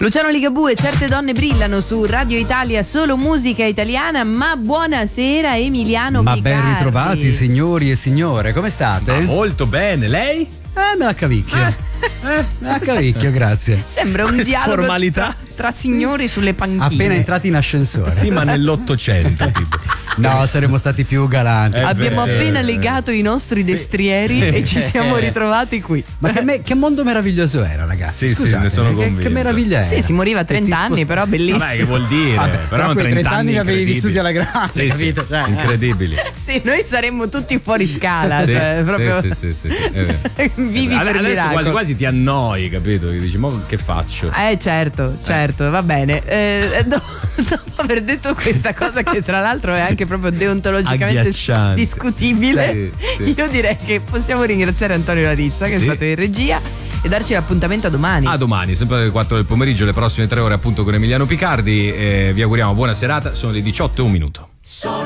Luciano Ligabue, certe donne brillano su Radio Italia, solo musica italiana. Ma buonasera Emiliano Picardi. Ben ritrovati signori e signore, come state? Molto bene, lei? Me la cavicchio. Me la cavicchio, grazie. Sembra un dialogo formalità tra signori sulle panchine. Appena entrati in ascensore. Sì, ma nell'800 tipo. No, saremmo stati più galanti. Abbiamo appena legato i nostri destrieri e ci siamo ritrovati qui. Ma che mondo meraviglioso era, ragazzi. Sì, Scusate, ne sono convinto. Che meraviglia era. Sì, si moriva a 30 anni, però bellissimo. Vabbè, che vuol dire? Però non quei 30 anni li avevi incredibili. vissuti alla grande, Sì, capito? Cioè, incredibili. Sì, noi saremmo tutti fuori scala, Sì, cioè proprio sì, è vero. vivi per Adesso miracolo. quasi quasi ti annoi, capito? Che dici, ma che faccio? Certo, va bene. Dopo aver detto questa cosa, che tra l'altro è anche proprio deontologicamente Agghiacciante. discutibile, Sì. io direi che possiamo ringraziare Antonio Larizza, che è stato in regia, e darci l'appuntamento a domani. A domani, sempre alle 4 del pomeriggio, le prossime 3 ore appunto con Emiliano Picardi. Vi auguriamo buona serata, sono le 18:01.